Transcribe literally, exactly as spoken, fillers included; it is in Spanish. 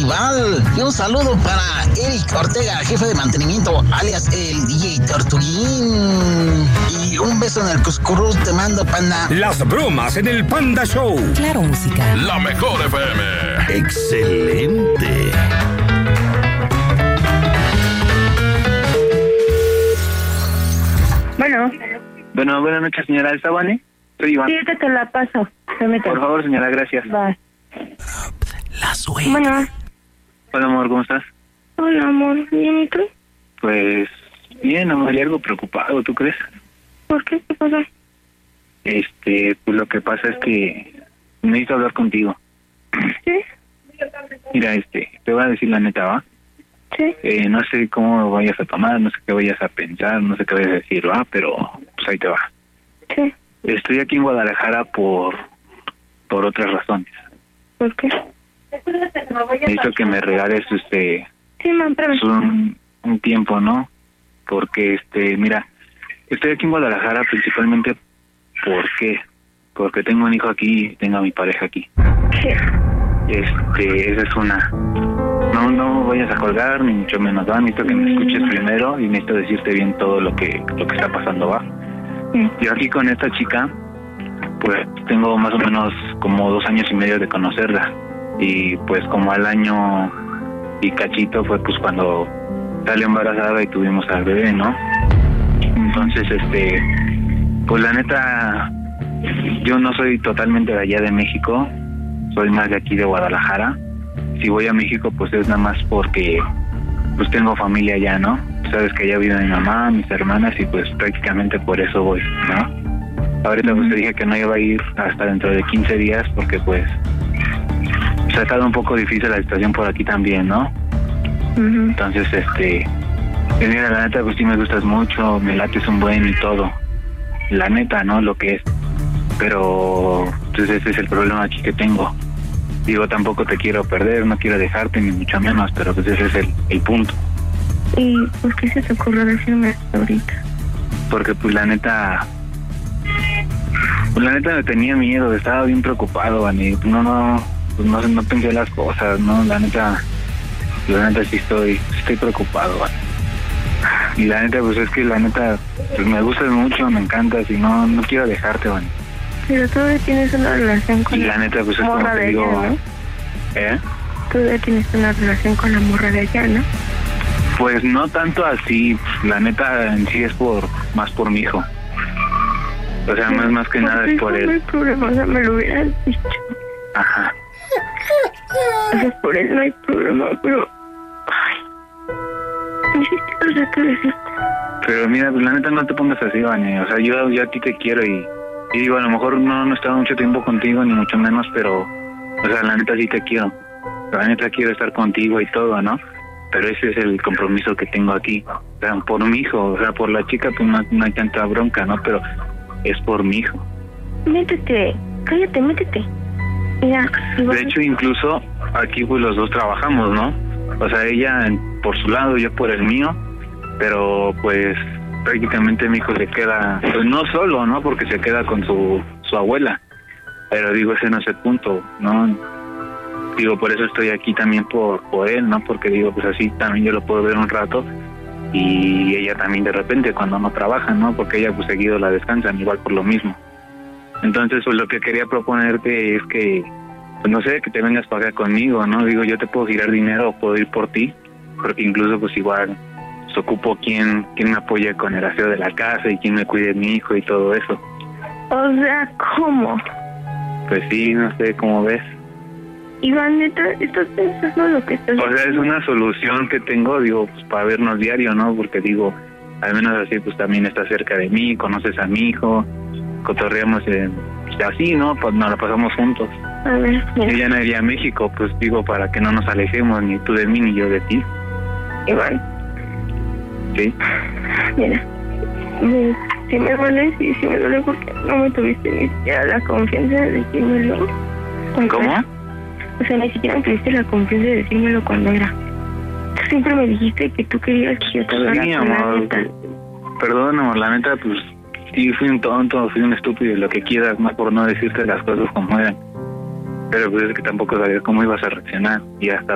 Festival. Y un saludo para Eric Ortega, jefe de mantenimiento, alias el D J Tortuguín. Y un beso en el cuscurú te mando, panda. Las bromas en el Panda Show. Claro, música. La mejor F M. Excelente. Bueno. Bueno, buenas noches, señora. ¿Está Vane? Soy Iván. Sí, ahorita te la paso. Permítame. Por favor, señora, gracias. Va. La suegra. Bueno. Hola, amor, ¿cómo estás? Hola, amor. ¿Bien y tú? Pues, bien, amor, y algo preocupado, ¿tú crees? ¿Por qué? ¿Qué pasa? Este, pues lo que pasa es que necesito hablar contigo. ¿Sí? Mira, este, te voy a decir la neta, ¿va? Sí. Eh, no sé cómo vayas a tomar, no sé qué vayas a pensar, no sé qué vayas a decir, ¿va? Pero, pues ahí te va. Sí. Estoy aquí en Guadalajara por, por otras razones. ¿Por qué? Necesito que me regales, este, Sí, man, pues, un, un tiempo, ¿no? Porque, este, mira, estoy aquí en Guadalajara principalmente, ¿por qué? Porque tengo un hijo aquí y tengo a mi pareja aquí. ¿Qué? Este, esa es una. No, no vayas a colgar, ni mucho menos, ¿va? Necesito que me escuches primero y necesito decirte bien todo lo que, lo que está pasando, ¿va? Sí. Yo aquí con esta chica, pues tengo más o menos como dos años y medio de conocerla. Y pues como al año y cachito fue pues cuando salió embarazada y tuvimos al bebé, ¿no? Entonces, este, pues la neta, yo no soy totalmente de allá de México, soy más de aquí de Guadalajara. Si voy a México, pues es nada más porque pues tengo familia allá, ¿no? Sabes que allá vive mi mamá, mis hermanas, y pues prácticamente por eso voy, ¿no? Ahorita pues te dije que no iba a ir hasta dentro de quince días porque pues se ha estado un poco difícil la situación por aquí también, ¿no? Uh-huh. Entonces, este, pues mira, la neta, pues sí me gustas mucho, me lates un buen y todo. La neta, ¿no? Lo que es. Pero, pues ese es el problema aquí que tengo. Digo, tampoco te quiero perder, no quiero dejarte, ni mucho menos, pero pues ese es el, el punto. ¿Y por qué se te ocurrió decirme esto ahorita? Porque, pues la neta, pues la neta me tenía miedo, estaba bien preocupado, Vani. No, no, pues no, no pensé las cosas, ¿no? La neta, la neta sí estoy, estoy preocupado, Vani. Y la neta, pues es que la neta, pues me gustas mucho, me encantas y no, no quiero dejarte, Vani. Pero tú ya tienes una relación con y la neta, pues es como morra te de digo, allá, ¿no? ¿eh? Tú ya tienes una relación con la morra de allá, ¿no? Pues no tanto así, la neta en sí es por, más por mi hijo. O sea, más, más que nada es por él. No hay problema, o sea, me lo hubieras dicho. Ajá. O sea, por él no hay problema, pero... Ay... No sé qué decirte. Pero mira, pues la neta no te pongas así, Vane. O sea, yo, yo a ti te quiero y... Y digo, a lo mejor no, no he estado mucho tiempo contigo, ni mucho menos, pero... O sea, la neta sí te quiero. La neta quiero estar contigo y todo, ¿no? Pero ese es el compromiso que tengo aquí. O sea, por mi hijo. O sea, por la chica pues no, no hay tanta bronca, ¿no? Pero es por mi hijo. Métete. Cállate, métete. Mira, de hecho, incluso aquí pues los dos trabajamos, ¿no? O sea, ella por su lado, yo por el mío. Pero pues... prácticamente mi hijo se queda, pues no solo, ¿no? Porque se queda con su, su abuela. Pero digo, ese no es el punto, ¿no? Digo, por eso estoy aquí también por, por él, ¿no? Porque digo, pues así también yo lo puedo ver un rato y ella también de repente cuando no trabaja, ¿no? Porque ella pues seguido la descansan, igual por lo mismo. Entonces, pues lo que quería proponerte es que, pues no sé, que te vengas para acá conmigo, ¿no? Digo, yo te puedo girar dinero o puedo ir por ti, porque incluso pues igual... ocupo quien, quien me apoye con el aseo de la casa y quien me cuide de mi hijo y todo eso. O sea, ¿cómo? Pues sí, no sé cómo ves. Iván, neta, ¿estás pensando lo que estás O sea, es una solución que tengo, digo, pues para vernos diario, ¿no? Porque digo, al menos así, pues también estás cerca de mí, conoces a mi hijo, cotorreamos en, así, ¿no? Pues nos la pasamos juntos. A ver, mira. Yo ya no iría a México, pues digo, para que no nos alejemos, ni tú de mí, ni yo de ti. Iván. Sí. Mira, me, sí me duele, sí, sí me duele porque no me tuviste ni siquiera la confianza de decírmelo. ¿Cómo? Era. O sea, ni siquiera me tuviste la confianza de decírmelo cuando era. Tú siempre me dijiste que tú querías que yo te hablara sí, con la amor, neta. Perdón, amor, la neta, pues sí, fui un tonto, fui un estúpido, lo que quieras, más por no decirte las cosas como eran. Pero pues es que tampoco sabías cómo ibas a reaccionar y hasta